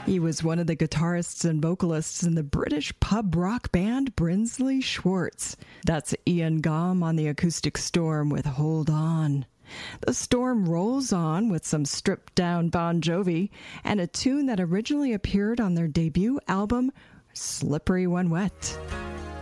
He was one of the guitarists and vocalists in the British pub rock band Brinsley Schwarz. That's Ian Gaume on the acoustic Storm with Hold On. The Storm rolls on with some stripped-down Bon Jovi and a tune that originally appeared on their debut album, Slippery When Wet.